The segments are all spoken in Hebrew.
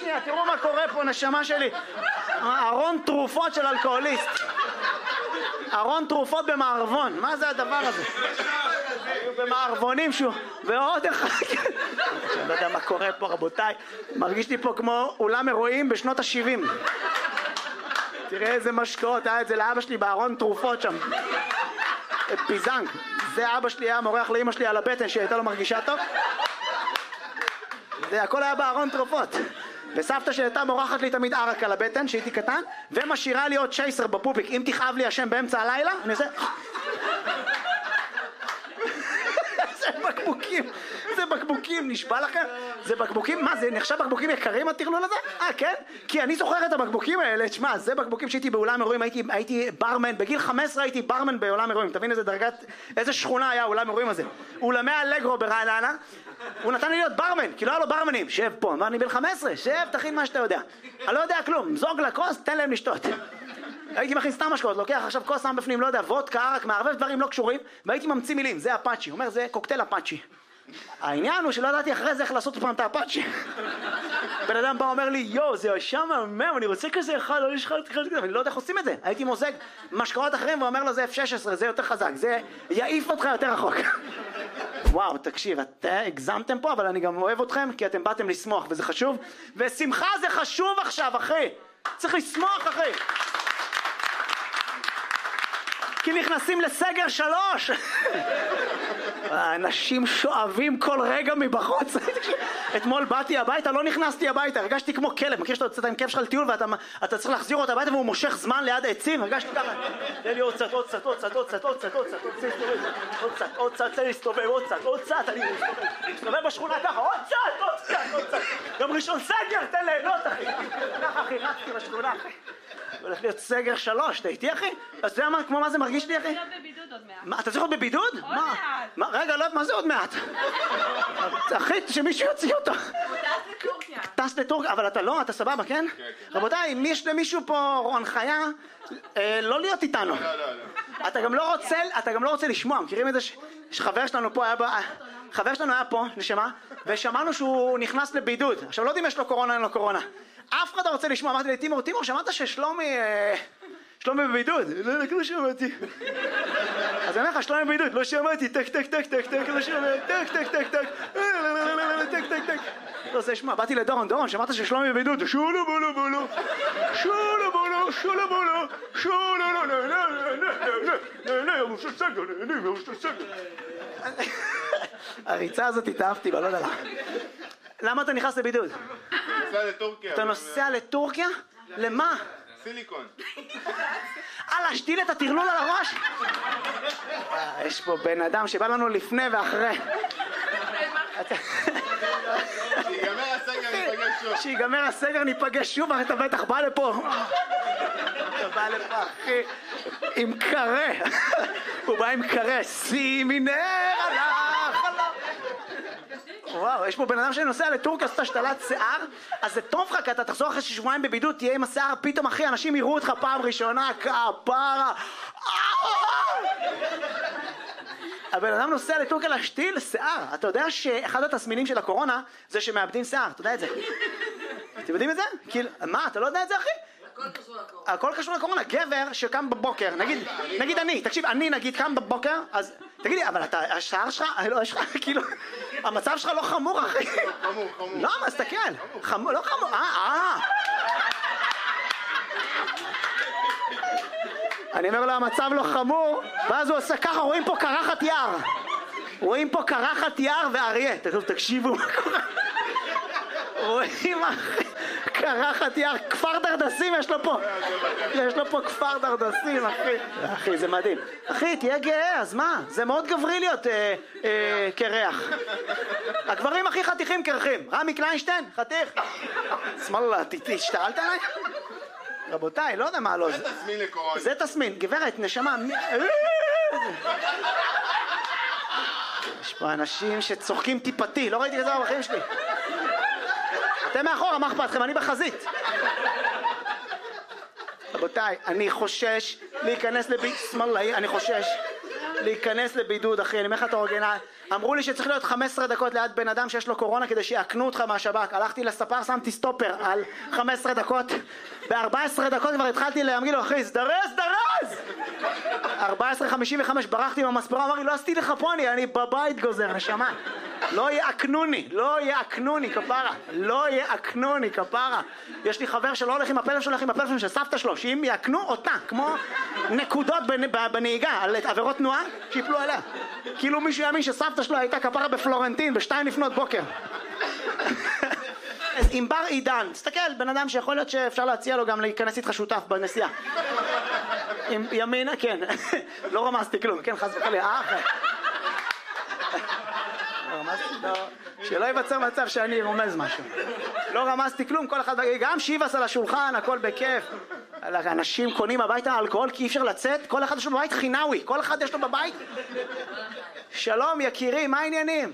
שנייה, תראו מה קורה פה, נשמה שלי. ארון תרופות של אלכוהוליסט. ארון תרופות במערבון, מה זה הדבר הזה? במערבונים שהוא, ועוד אחד. אני לא יודע מה קורה פה, רבותיי. מרגיש לי פה כמו אולם אירועים בשנות ה-70. תראה איזה משקאות, היה את זה לאבא שלי בארון תרופות שם. פיזנג. זה אבא שלי היה מורח לאמא שלי על הבטן שהייתה לו מרגישה טוב. זה הכל היה בארון תרופות. וסבתא שהייתה מורחת לי תמיד ערק על הבטן שהייתי קטן, ומשאירה לי עוד צ'ייסר בפופיק. אם תכאב לי השם באמצע הלילה, אני עושה... זה בקבוקים, זה בקבוקים, נשבע לכם? זה בקבוקים, מה זה נחשב בקבוקים יקרים הטרלול הזה? כן? כי אני זוכר את הבקבוקים האלה, תשמע, זה בקבוקים שהייתי באולם אירועים, הייתי ברמן, בגיל 15 הייתי ברמן בעולם אירועים, תבין איזה דרגת, איזה שכונה היה אולם אירועים הזה. אולמי אלגרו ברעננה, הוא נתן לי להיות ברמן, כי לא היה לו ברמנים, שב פה, אמר, אני בן 15, שב, תכין מה שאתה יודע. אני לא יודע כלום, זוג לכוס, תן להם לשתות. הייתי מכין סתם משקאות, לוקח עכשיו כוס שם בפנים, לא יודע, וודקה, ערק, מערבב דברים לא קשורים, והייתי ממציא מילים, זה אפאצ'י, הוא אומר, זה קוקטייל אפאצ'י. העניין הוא שלא ידעתי אחרי זה איך לעשות פעם את האפאצ'י. בן אדם בא אומר לי, יו, זה ישר מהמם, אני רוצה כזה אחד, לא יש לך כזה, ואני לא יודע איך עושים את זה. הייתי מוזג משקאות אחרים ואומר לו, זה F16, זה יותר חזק, זה יעיף אותך יותר רחוק. וואו, תקשיב, אתם הגזמתם פה, אבל אני גם אוהב אתכם, כי אתם באתם לשמוח, וזה חשוב. ושמחה זה חשוב עכשיו, אחי. צריך לשמוח, אחי. כי נכנסים לסגר 3. האנשים שואבים כל רגע מבחוץ. אתמול באתי הביתה, לא נכנסתי הביתה, הרגשתי כמו כלב. מכיר שאתה יוצאת עם כלב שלך לטיול ואתה צריך להחזיר אותו הביתה והוא מושך זמן ליד העצים? הרגשתי ככה, תן לי עוד קצת, עוד קצת, עוד קצת, עוד קצת, עוד קצת, עוד קצת, עוד קצת, תן לי להסתובב, עוד קצת, עוד קצת, אני מסתובב בשכונה ככה, עוד קצת, עוד קצת, עוד קצת. גם ראשון סגר, תן ליהנות, אחי. ככה, אחי, רצתי בשכונה, אחי. הולך להיות סגר 3, אתה איתי, אחי? אז אתה יודע כמו מה זה מרגיש לי, אחי? אתה צריך להיות בבידוד עוד מעט. מה, אתה צריך להיות בבידוד? עוד מעט. רגע, לא, מה זה עוד מעט? אחי, שמישהו יוציא אותו. הוא טס לטורקיה. טס לטורקיה, אבל אתה לא, אתה סבבה, כן? רבותיי, אם יש למישהו פה הנחיה, לא להיות איתנו. אתה גם לא רוצה לשמוע, מכירים את זה שחבר שלנו פה היה חבר שלנו היה פה, נשמה, ושמענו שהוא נכנס לבידוד. עכשיו, לא יודעים יש לו קורונה, אין לו קורונה. אף אחד לא רוצה לשמוע, אמרתי לי, תימור, שמעת ששלומי בבידוד? לא שמעתי. אז אני אומר לך, שלומי בבידוד, לא שמעתי, טק, לא שמעתי, טק. לא רוצה לשמוע, באתי לדורון, שמעת ששלומי בבידוד, שולו בולו, הריצה הזאת התאהבתי בה, לא יודע. למה אתה נכנס לבידוד? נוסע לטורקיה. אתה נוסע לטורקיה? למה? סיליקון. להשתיל את הטרלול על הראש? יש פה בן אדם שבא לנו לפני ואחרי. שיגמר הסגר ניפגש שוב. שיגמר הסגר ניפגש שוב, אתה בטח בא לפה. אתה בא לפה, אחי, עם קרה. הוא בא עם קרה. שימי נר על החלום. וואו, יש פה בן אדם שנוסע לטורקיה, עשתה השתלת שיער, אז זה טוב לך, כי אתה תחזור אחרי שבועיים בבידוד, תהיה עם השיער, פתאום אחי, אנשים יראו אותך פעם ראשונה, כפרה. הבן אדם נוסע לטורקיה להשתיל שיער. אתה יודע שאחד התסמינים של הקורונה זה שמאבדים שיער, אתה יודע את זה? אתם יודעים את זה? מה, אתה לא יודע את זה, אחי? הכל קשור לקורונה. גבר שקם בבוקר, נגיד אני, תקשיב, אני נגיד קם בבוקר, אז תגידי, אבל השער שלך, יש לך, כאילו, המצב שלך לא חמור, אחי. חמור. לא, מה, תסתכל. לא חמור, אני אומר לו, המצב לא חמור, ואז הוא עושה ככה, רואים פה קרחת יער. רואים פה קרחת יער ואריה. תקשיבו מה קורה. רואים, אחי. קרחת יער, כפר דרדסים יש לו פה. יש לו פה כפר דרדסים, אחי. אחי, זה מדהים. אחי, תהיה גאה, אז מה? זה מאוד גברי להיות קרח. הגברים הכי חתיכים קרחים. רמי קליינשטיין, חתיך. שמאללה, השתעלת עליי? רבותיי, לא יודע מה לא זה. זה תסמין לקורונה. זה תסמין, גברת, נשמה. יש פה אנשים שצוחקים טיפתי, לא ראיתי כזה בחיים שלי. אתם מאחורה, מה אכפת לכם? אני בחזית. רבותיי, אני חושש להיכנס לבידוד, שמאללה, אני חושש להיכנס לבידוד, אחי, אני אומר לך את האורגנה, אמרו לי שצריך להיות 15 דקות ליד בן אדם שיש לו קורונה כדי שיעקנו אותך מהשב"כ. הלכתי לספר, שמתי סטופר על 15 דקות. ב-14 דקות כבר התחלתי להגיד לו, אחי, זדרז! 14:55 ברחתי מהמספרה, אמר לי, לא עשיתי לך פוני, אני בבית גוזר, נשמה. לא יעקנוני, כפרה. לא יעקנוני, כפרה. יש לי חבר שלא הולך עם הפלאפון שלו, הולך עם הפלאפון של סבתא שלו, שאם יעקנו אותה, כמו נקודות בנהיגה, על עבירות תנועה, שיפלו עליה. כאילו מישהו יאמין שסבתא שלו הייתה כפרה בפלורנטין, ב2:00 אז עם בר עידן, תסתכל, בן אדם שיכול להיות שאפשר להציע לו גם להיכנס איתך שותף בנסיעה. עם ימינה, כן. לא רמזתי כלום, כן, חס וחלילה, שלא ייווצר מצב שאני רומז משהו. לא רמזתי כלום, כל אחד, גם שיבס על השולחן, הכל בכיף. אנשים קונים הביתה אלכוהול כי אי אפשר לצאת, כל אחד יש לו בבית חינאוי, כל אחד יש לו בבית. שלום יקירי, מה העניינים?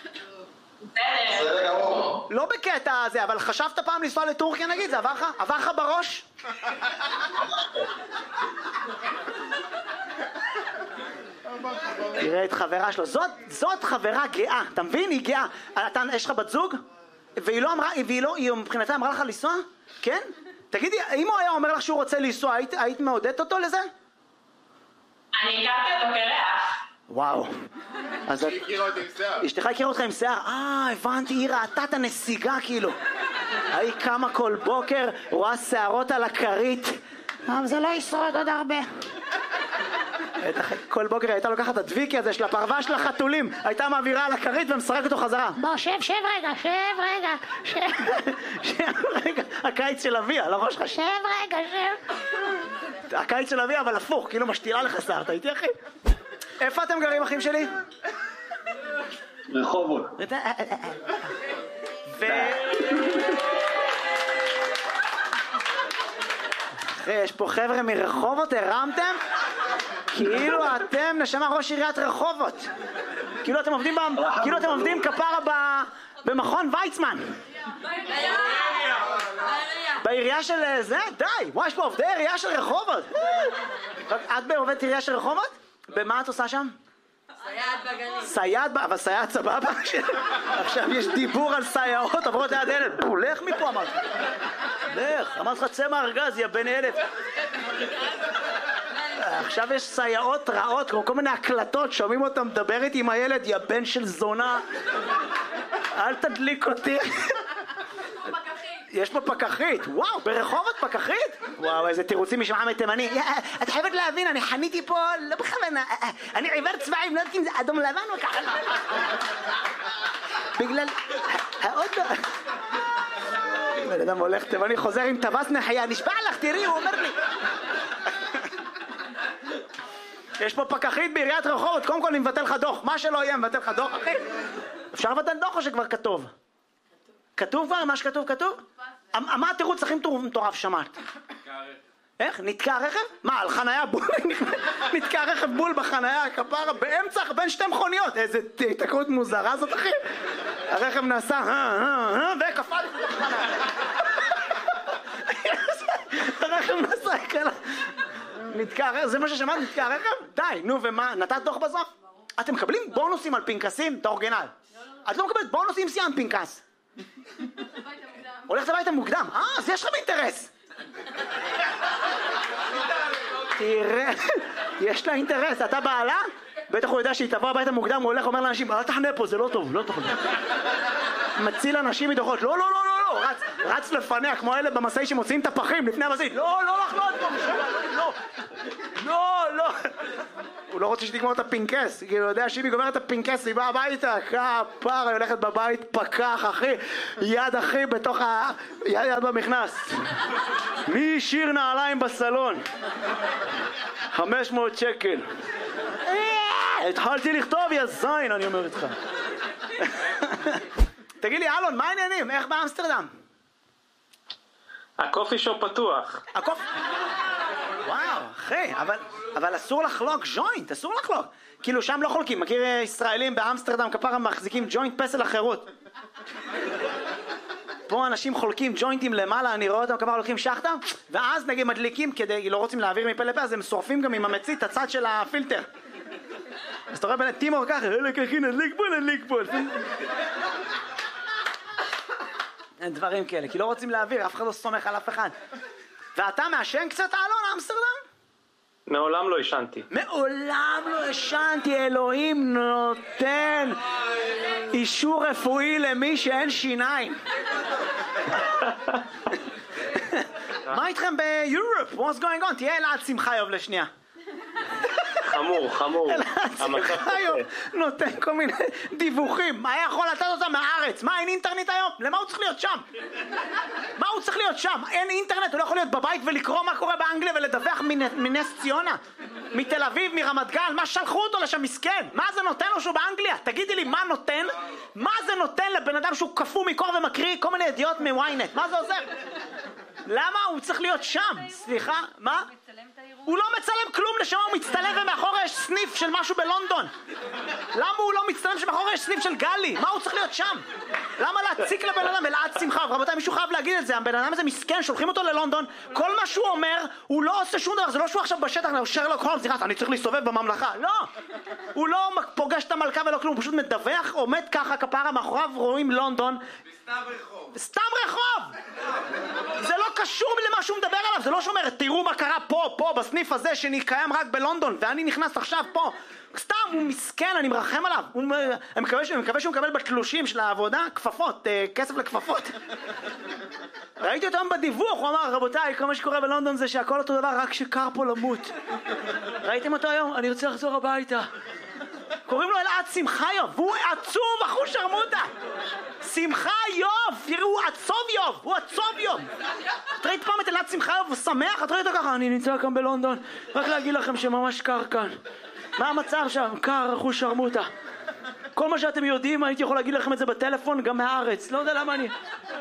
לא בקטע הזה, אבל חשבת פעם לנסוע לטורקיה נגיד? זה עבר לך בראש? תראה את חברה שלו, זאת חברה גאה, אתה מבין? היא גאה. יש לך בת זוג? והיא מבחינתה אמרה לך לנסוע? כן? תגידי, אם הוא היה אומר לך שהוא רוצה לנסוע, היית מעודדת אותו לזה? אני הכרתי אותו כריח. וואו. היא הכירה אותי עם שיער. אשתך הכירה אותך עם שיער? הבנתי, היא ראתה את הנסיגה כאילו. היא קמה כל בוקר, רואה שערות על הכרית. אבל זה לא ישרוד עוד הרבה. כל בוקר הייתה לוקחת את הדביקי הזה של הפרווה של החתולים, הייתה מעבירה על הכרית ומשחק אותו חזרה. בוא, שב רגע. הקיץ של אביה, על הראש שלך, שב רגע. הקיץ של אביה, אבל הפוך, כאילו משתילה לך שיער, אתה איתי אחי? איפה אתם גרים אחים שלי? רחובות. יש פה חבר'ה מרחובות, הרמתם? כאילו אתם נשמה ראש עיריית רחובות. כאילו אתם עובדים כפרה במכון ויצמן. בעירייה של זה? די! וואי, יש פה עובדי עירייה של רחובות. את עובדת עירייה של רחובות? במה את עושה שם? סייעת בגנים. סייעת, אבל סייעת סבבה? עכשיו יש דיבור על סייעות, עברות ליד ילד. לך מפה אמרתי. אמרתי לך צא מהארגז, יא בן ילד. עכשיו יש סייעות רעות, כל מיני הקלטות, שומעים אותם מדברת עם הילד, יא בן של זונה. אל תדליק אותי. יש פה פקחית, וואו, ברחובות פקחית? וואו, איזה תירוצים משמעה מתימני. את חייבת להבין, אני חניתי פה, לא בכוונה, אני עיוור צבעים, לא יודעת אם זה אדום לבן או ככה. בגלל האוטו... בן אדם הולך תימני, חוזר עם טווס נחיה, נשבע לך, תראי, הוא אומר לי. יש פה פקחית בעיריית רחובות, קודם כל אני מבטל לך דוח, מה שלא יהיה מבטל לך דוח, אחי. אפשר לבטל דוח או שכבר כתוב? כתוב כבר? מה שכתוב כתוב? מה התירוץ הכי מטורף שמעת? איך? נתקע רכב? מה, על חנייה בול? נתקע רכב בול בחנייה, כפרה, באמצע, בין שתי מכוניות. איזה תקרות מוזרה זאת, אחי. הרכב נסע, וקפל לתוך חנייה. הרכב נסע, כלה. נתקע רכב, זה מה ששמעת? נתקע רכב? די, נו, ומה? נתת דוח בסוף? אתם מקבלים בונוסים על פנקסים? את האורגינל. את לא מקבלת בונוסים סיימת פנקס. הולכת הביתה מוקדם. אז יש לכם אינטרס. תראה, יש לה אינטרס. אתה בעלה? בטח הוא יודע שהיא תבוא הביתה מוקדם, הוא הולך אומר לאנשים, אל תחנה פה, זה לא טוב, לא טוב. מציל אנשים מדוחות, לא, רץ לפניה, כמו אלה במסעי שמוציאים את הפחים לפני המסעי, לא, הוא לא רוצה שתגמור את הפינקס, כי הוא יודע שאם היא גומרת את הפינקס, היא באה הביתה, כפרה, היא הולכת בבית, פקח, אחי, יד אחי בתוך יד במכנס. מי השאיר נעליים בסלון? 500 שקל. התחלתי לכתוב, יא זין, אני אומר איתך. תגיד לי, אלון, מה העניינים? איך באמסטרדם? הקופי שופ פתוח. וואו, אחי, אבל אסור לחלוק ג'וינט, אסור לחלוק. כאילו שם לא חולקים, מכיר ישראלים באמסטרדם כפרה מחזיקים ג'וינט פסל החירות. פה אנשים חולקים ג'וינטים למעלה, אני רואה אותם כפרה הולכים שחטה, ואז נגיד מדליקים כדי, לא רוצים להעביר מפה לפה, אז הם שורפים גם עם המצית את הצד של הפילטר. אז אתה רואה בין טימור ככה, לקחי נדליק פה. אין דברים כאלה, כי לא רוצים להעביר, אף אחד לא סומך על אף אחד. ואתה מעשן קצת, אלון, אמסטרדם? מעולם לא ישנתי. מעולם לא ישנתי, אלוהים נותן אישור רפואי למי שאין שיניים. מה איתכם ביורופ? What's going on? תהיה אלעד שמחיוב לשנייה. חמור. אלעד שמחיוב נותן כל מיני דיווחים. מה יכול לתת אותם מהארץ? מה, אין אינטרנט היום? למה הוא צריך להיות שם? מה הוא צריך להיות שם? אין אינטרנט? הוא לא יכול להיות בבית ולקרוא מה קורה באנגליה ולדווח מנס ציונה? מתל אביב, מרמת גן? מה שלחו אותו לשם מסכן? מה זה נותן לו שהוא באנגליה? תגידי לי, מה נותן? מה זה נותן לבן אדם שהוא קפוא מקור ומקריא כל מיני ידיעות מוויינט? מה זה עוזר? למה הוא צריך להיות שם? סליחה, מה? הוא לא מצלם כלום, לשם הוא מצטלם ומאחורי יש סניף של משהו בלונדון. למה הוא לא מצטלם שמאחורי יש סניף של גלי? מה הוא צריך להיות שם? למה להציק לבן אדם? אלעד שמחה, רבותיי, מישהו חייב להגיד את זה. הבן אדם הזה מסכן, שולחים אותו ללונדון, כל מה שהוא אומר, הוא לא עושה שום דבר. זה לא שהוא עכשיו בשטח, הוא שרלוק הולמס, סליחה, אני צריך להסתובב בממלכה. לא! הוא לא פוגש את המלכה ולא כלום, הוא פשוט מדווח, עומד ככה כפרה מאחוריו, רואים לונדון. סתם רחוב! זה לא קשור למה שהוא מדבר עליו, זה לא שאומר, תראו מה קרה פה, בסניף הזה שקיים רק בלונדון, ואני נכנס עכשיו פה. סתם, הוא מסכן, אני מרחם עליו. אני מקווה שהוא מקבל בתלושים של העבודה, כפפות, כסף לכפפות. ראיתי אותו בדיווח, הוא אמר, רבותיי, כל מה שקורה בלונדון זה שהכל אותו דבר, רק שקר פה למות. ראיתם אותו היום? אני רוצה לחזור הביתה. קוראים לו אלעד שמחיוב, והוא עצוב, אחו שרמוטה. שמחיוב, תראו, הוא עצוב יוב. את ראית פעם את אלעד שמחיוב, הוא שמח, את ראית אותו ככה, אני נמצא כאן בלונדון, רק להגיד לכם שממש קר כאן. מה המצב שם? קר, אחו שרמוטה. כל מה שאתם יודעים, הייתי יכול להגיד לכם את זה בטלפון, גם מהארץ. לא יודע למה אני...